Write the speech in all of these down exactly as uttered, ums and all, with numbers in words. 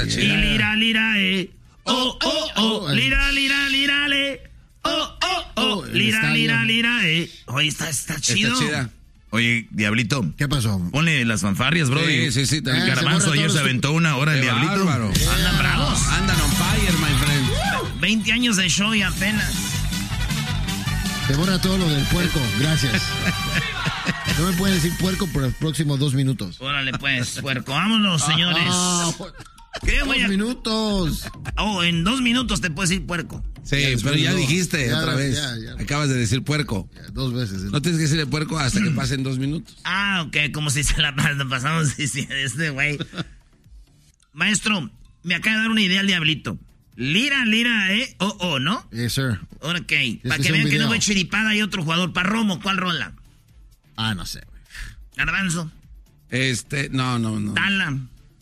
está chida. Y lira, lira, eh. Oh, oh, oh. Lira, lira, lira, le. Oh, oh, oh. Lira, lira, lira, eh. Oye, está, está chido. Está chida. Oye, Diablito. ¿Qué pasó? Ponle las fanfarrias, bro. Sí, sí, sí. El Ah, Garbanzo ayer se aventó una hora, el Diablito. Bárbaro. Andan bravos. Andan on fire, my friend. veinte años de show y apenas. Te borra todo lo del puerco, gracias. No me pueden decir puerco por los próximos dos minutos. Órale, pues, puerco. Vámonos, señores. Ah, ¿Qué dos voy a... minutos. Oh, en dos minutos te puedo decir puerco. Sí, Ya, pero ya no. dijiste Ya, otra vez. ya, ya. Acabas de decir puerco. Ya, dos veces. No tienes que decirle puerco hasta que pasen dos minutos. Ah, ok, como si se la pasamos diciendo este güey. Maestro, me acaba de dar una idea el Diablito. Lira, lira, eh. Oh, oh, ¿no? Yes, sir. Ok, que para que hacer vean un que no video. fue chiripada y otro jugador. Para Romo, ¿cuál rola? Ah, no sé, güey. Garbanzo. Este, no, no, no. Tala.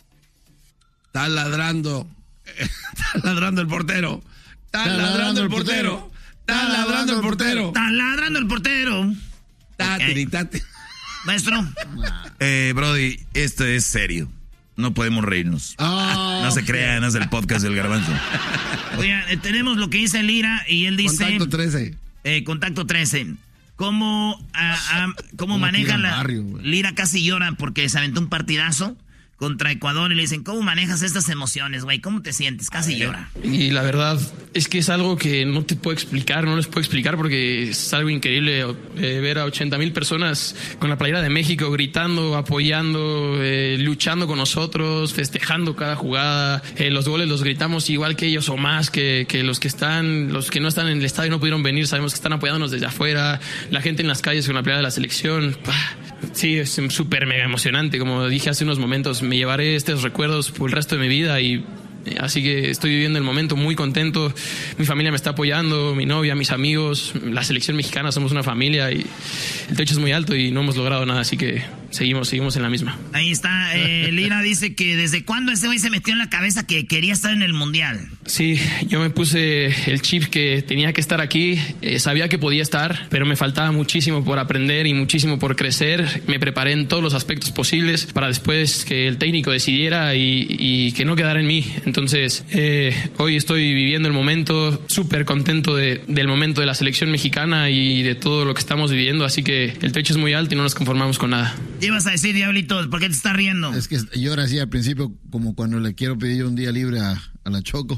Está ladrando. Está ladrando el portero. Está ladrando el portero. Está ladrando el portero. Está ladrando el portero. Tati, tati. Maestro. Eh, Brody, esto es serio. No podemos reírnos. Ah, No se crean, es el podcast del Garbanzo. Oigan, eh, tenemos lo que dice Lira y él dice... Contacto trece. Eh, contacto trece. ¿Cómo, ah, ah, cómo maneja la... barrio, güey. Lira casi llora porque se aventó un partidazo contra Ecuador y le dicen, ¿cómo manejas estas emociones, güey? ¿Cómo te sientes? Casi llora. Y la verdad es que es algo que no te puedo explicar, no les puedo explicar porque es algo increíble eh, ver a ochenta mil personas con la playera de México gritando, apoyando, eh, luchando con nosotros, festejando cada jugada. Eh, los goles los gritamos igual que ellos o más, que, que los que están, los que no están en el estadio no pudieron venir, sabemos que están apoyándonos desde afuera. La gente en las calles con la playera de la selección. ¡Pah! Sí, es súper mega emocionante. Como dije hace unos momentos, me llevaré estos recuerdos por el resto de mi vida y así que estoy viviendo el momento muy contento. Mi familia me está apoyando, mi novia, mis amigos, la selección mexicana, somos una familia y el techo es muy alto y no hemos logrado nada, así que seguimos, seguimos en la misma. Ahí está, eh, Lira dice que desde cuándo ese güey se metió en la cabeza que quería estar en el Mundial. Sí, yo me puse el chip que tenía que estar aquí, eh, sabía que podía estar, pero me faltaba muchísimo por aprender y muchísimo por crecer. Me preparé en todos los aspectos posibles para después que el técnico decidiera y, y que no quedara en mí. Entonces, eh, hoy estoy viviendo el momento, súper contento de, del momento de la selección mexicana y de todo lo que estamos viviendo, así que el techo es muy alto y no nos conformamos con nada. ¿Qué ibas a decir, Diablito? ¿Por qué te estás riendo? Es que yo ahora sí al principio, como cuando le quiero pedir un día libre a, a la Choco.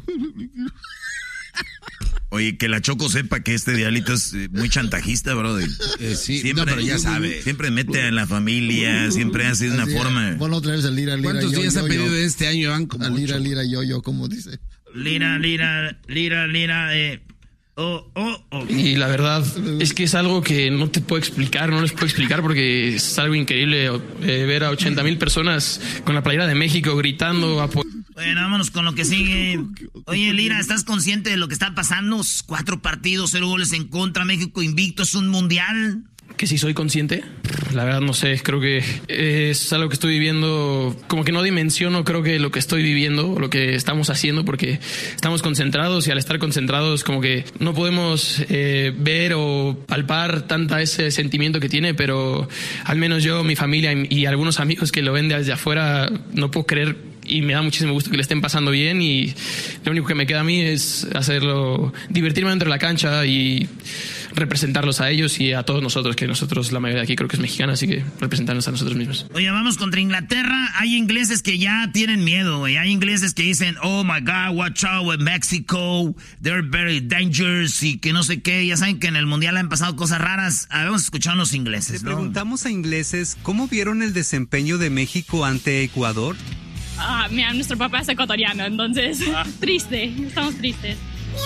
Oye, que la Choco sepa que este Diablito es eh, muy chantajista, brother. Eh, sí, siempre, no, pero ya sabe. Siempre mete a la familia, siempre hace de una Así, forma. Ponlo otra vez al Lira, Lira. ¿Cuántos yo, días yo, ha yo, pedido yo. este año? Van como Al Lira, ocho. Lira, yo, yo, como dice. Lira, Lira, Lira, Lira, eh. Oh, oh, oh. Y la verdad es que es algo que no te puedo explicar, no les puedo explicar porque es algo increíble eh, ver a ochenta mil personas con la playera de México gritando, apoyando. Bueno, vámonos con lo que sigue. Oye, Lira, ¿estás consciente de lo que está pasando? Cuatro partidos, cero goles en contra, México invicto, es un mundial. Que si soy consciente, la verdad no sé, creo que es algo que estoy viviendo, como que no dimensiono creo que lo que estoy viviendo, lo que estamos haciendo, porque estamos concentrados y al estar concentrados como que no podemos eh, ver o palpar tanta ese sentimiento que tiene, pero al menos yo, mi familia y, y algunos amigos que lo ven desde afuera, no puedo creer y me da muchísimo gusto que le estén pasando bien y lo único que me queda a mí es hacerlo, divertirme dentro de la cancha y representarlos a ellos y a todos nosotros, que nosotros, la mayoría de aquí creo que es mexicana, así que representarnos a nosotros mismos. Oye, vamos contra Inglaterra. Hay ingleses que ya tienen miedo, güey. Hay ingleses que dicen, oh my God, watch out with Mexico, they're very dangerous y que no sé qué. Ya saben que en el Mundial han pasado cosas raras. A ver, vamos a escuchar a los ingleses, Le ¿no? preguntamos a ingleses, ¿cómo vieron el desempeño de México ante Ecuador? Ah, mira, nuestro papá es ecuatoriano, entonces ah. triste, estamos tristes.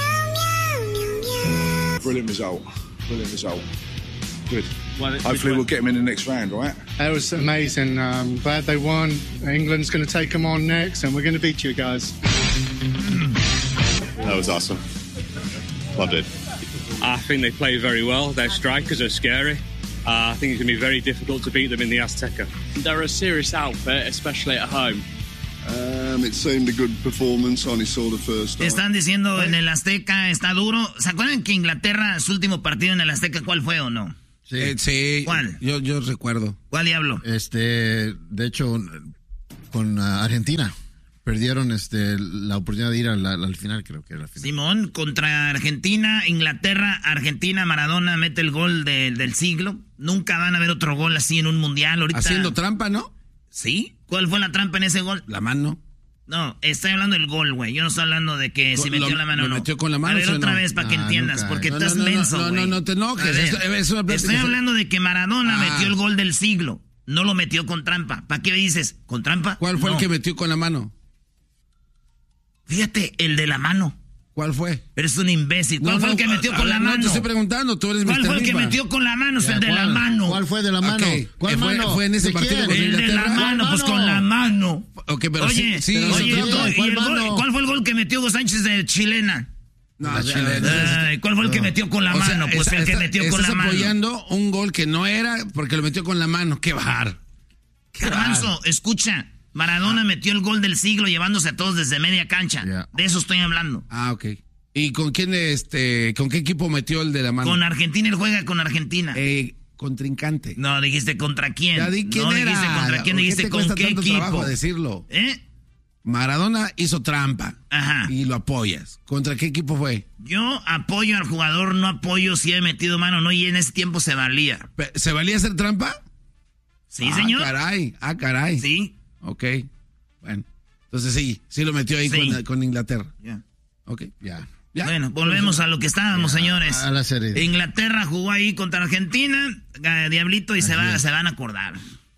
Brilliant result. Brilliant result. Good. Hopefully we'll get them in the next round, right? That was amazing. Um, glad they won. England's going to take them on next, and we're going to beat you guys. That was awesome. Loved it. I think they play very well. Their strikers are scary. Uh, I think it's going to be very difficult to beat them in the Azteca. They're a serious outfit, especially at home. Um, it seemed a good performance. Only saw the first. Están diciendo en el Azteca está duro. ¿Se acuerdan que Inglaterra, su último partido en el Azteca, cuál fue o no? Sí. Eh, sí. ¿Cuál? Yo, yo recuerdo. ¿Cuál diablo? Este, de hecho, con uh, Argentina. perdieron este la oportunidad de ir a la, al final, creo que era la final. Simón, contra Argentina, Inglaterra, Argentina, Maradona mete el gol de, del siglo. Nunca van a ver otro gol así en un mundial. Ahorita... Haciendo trampa, ¿no? ¿Sí? ¿Cuál fue la trampa en ese gol? La mano. No, estoy hablando del gol, güey. Yo no estoy hablando de que si metió lo, la mano o no. metió con la mano. A ver, otra no? vez para ah, que entiendas, nunca. porque no, estás no, no, menso, güey. No, no, no te enojes. Ver, Esto, es una estoy hablando de que Maradona ah. metió el gol del siglo. No lo metió con trampa. ¿Para qué dices? ¿Con trampa? ¿Cuál fue no. el que metió con la mano? Fíjate, el de la mano. ¿Cuál fue? Eres un imbécil. ¿Cuál no, fue el que metió no, con la mano? No te estoy preguntando, tú eres ¿Cuál mister fue el que Limba? metió con la mano? Es el de ¿cuál? la mano. ¿Cuál fue de la mano? Okay. ¿Cuál ¿Fue, mano? ¿Fue en ese partido con El Inglaterra? de la mano, pues con la mano. Okay, pero oye, sí, sí, oye, sí, el gol, ¿cuál, el mano? gol, ¿cuál fue el gol que metió Hugo Sánchez de chilena? No, la chilena. Ay, ¿cuál fue el que metió con la o sea, mano? Pues está, el que está, metió con la mano. Estás apoyando un gol que no era porque lo metió con la mano. ¡Qué bajar! Garbanzo, escucha. Maradona ah. metió el gol del siglo llevándose a todos desde media cancha. Yeah. De eso estoy hablando. Ah, ok. ¿Y con quién, este, con qué equipo metió el de la mano? Con Argentina, él juega con Argentina. Eh, contrincante. No, dijiste contra quién. Ya di quién no era. dijiste contra quién, dijiste ¿Qué te con qué tanto equipo. Decirlo? ¿Eh? Maradona hizo trampa. Ajá. Y lo apoyas. ¿Contra qué equipo fue? Yo apoyo al jugador, no apoyo si he metido mano o no, y en ese tiempo se valía. ¿Se valía hacer trampa? Sí, ah, señor. Ah, caray. Ah, caray. Sí. Ok. Bueno. Entonces sí, sí lo metió ahí sí. con, con Inglaterra. Ya. Yeah. Ok, ya. Ya. Bueno, volvemos a lo que estábamos, ya, señores. A la serie. Inglaterra jugó ahí contra Argentina, Diablito, y se, va, se van a acordar.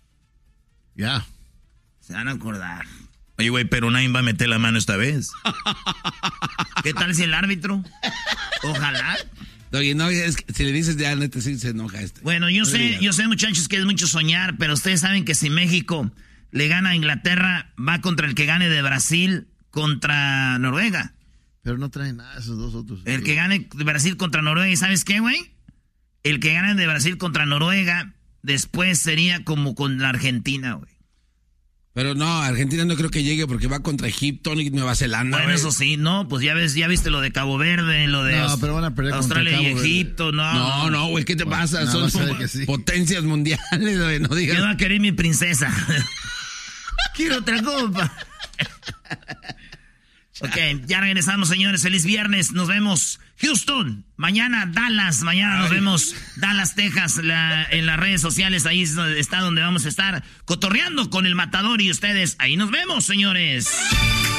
Ya. Se van a acordar. Oye, güey, pero nadie va a meter la mano esta vez. ¿Qué tal si el árbitro? Ojalá. Oye, no, es que si le dices ya, neta, sí se enoja este. Bueno, yo sé, yo sé, muchachos, que es mucho soñar, pero ustedes saben que si México le gana a Inglaterra, va contra el que gane de Brasil contra Noruega. Pero no traen nada esos dos otros. El que gane de Brasil contra Noruega, ¿y sabes qué, güey? El que gane de Brasil contra Noruega, después sería como con la Argentina, güey. Pero no, Argentina no creo que llegue porque va contra Egipto y Nueva Zelanda. Bueno, wey. Eso sí, no, pues ya ves, ya viste lo de Cabo Verde, lo de no, Aust- pero van a perder Australia contra y Cabo Egipto, Verde. no. No, no, güey, ¿qué te bueno, pasa? No, Son sí. potencias mundiales, güey, no digas. Yo no querer mi princesa. Quiero otra copa. Ok, ya regresamos, señores. Feliz viernes. Nos vemos. Houston. Mañana Dallas. Mañana nos vemos. Dallas, Texas. La, en las redes sociales. Ahí está donde vamos a estar cotorreando con el Matador y ustedes. Ahí nos vemos, señores.